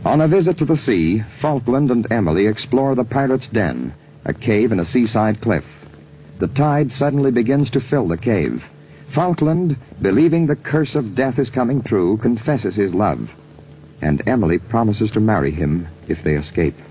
On a visit to the sea, Falkland and Emily explore the pirate's den, a cave in a seaside cliff. The tide suddenly begins to fill the cave. Falkland, believing the curse of death is coming true, confesses his love, and Emily promises to marry him if they escape.